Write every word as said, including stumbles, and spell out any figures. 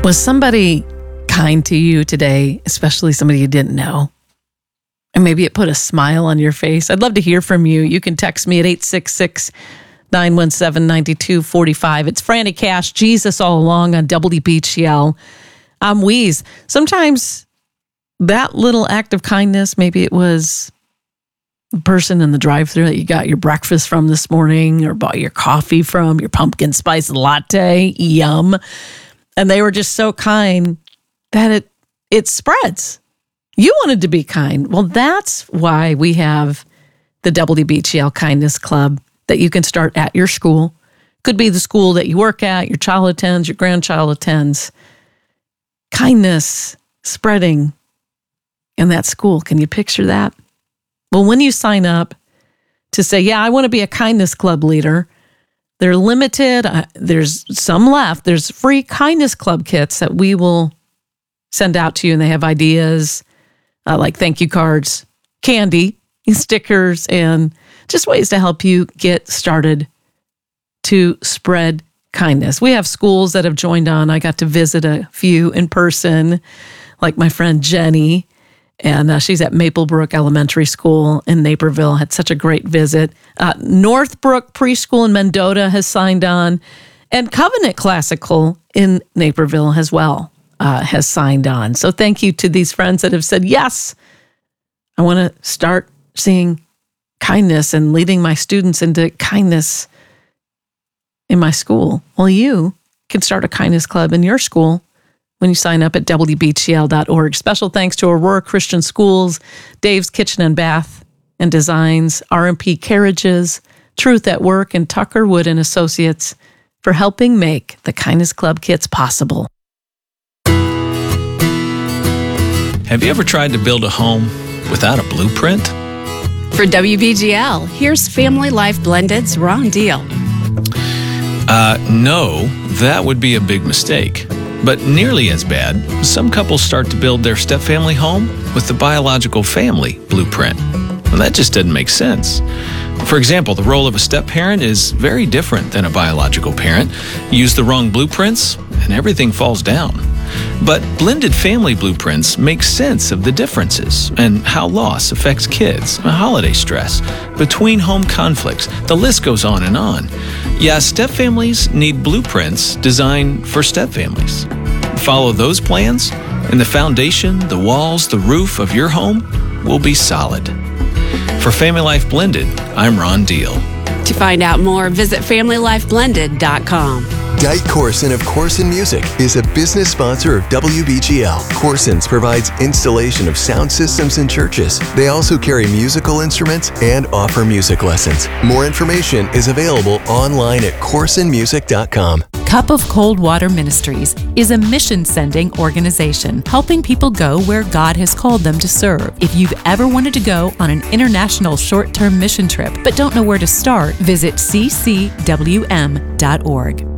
Was somebody kind to you today, especially somebody you didn't know? And maybe it put a smile on your face. I'd love to hear from you. You can text me at eight six six, nine one seven, nine two four five. It's Franny Cash, Jesus All Along on W B G L. I'm Weeze. Sometimes that little act of kindness, maybe it was the person in the drive-thru that you got your breakfast from this morning or bought your coffee from, your pumpkin spice latte, yum. And they were just so kind that it it spreads. You wanted to be kind. Well, that's why we have the W B G L Kindness Club that you can start at your school. Could be the school that you work at, your child attends, your grandchild attends. Kindness spreading in that school. Can you picture that? Well, when you sign up to say, yeah, I want to be a kindness club leader, they're limited. Uh, there's some left. There's free kindness club kits that we will send out to you, and they have ideas uh, like thank you cards, candy, stickers, and just ways to help you get started to spread kindness. We have schools that have joined on. I got to visit a few in person, like my friend Jenny, and uh, she's at Maplebrook Elementary School in Naperville. Had such a great visit. Uh, Northbrook Preschool in Mendota has signed on, and Covenant Classical in Naperville as well uh, has signed on. So thank you to these friends that have said, yes, I want to start seeing kindness and leading my students into kindness in my school. Well, you can start a kindness club in your school when you sign up at W B G L dot org. Special thanks to Aurora Christian Schools, Dave's Kitchen and Bath and Designs, R and P Carriages, Truth at Work, and Tucker Wood and Associates for helping make the Kindness Club kits possible. Have you ever tried to build a home without a blueprint? For W B G L, here's Family Life Blended's Ron Deal. Uh, no, that would be a big mistake. But nearly as bad, some couples start to build their stepfamily home with the biological family blueprint. Well, that just doesn't make sense. For example, the role of a step-parent is very different than a biological parent. Use the wrong blueprints, and everything falls down. But blended family blueprints make sense of the differences and how loss affects kids, holiday stress, between home conflicts. The list goes on and on. Yeah, stepfamilies need blueprints designed for stepfamilies. Follow those plans, and the foundation, the walls, the roof of your home will be solid. For Family Life Blended, I'm Ron Deal. To find out more, visit family life blended dot com. Dite Corson of Corson Music is a business sponsor of W B G L. Corson's provides installation of sound systems in churches. They also carry musical instruments and offer music lessons. More information is available online at corson music dot com. Cup of Cold Water Ministries is a mission-sending organization helping people go where God has called them to serve. If you've ever wanted to go on an international short-term mission trip but don't know where to start, visit c c w m dot org.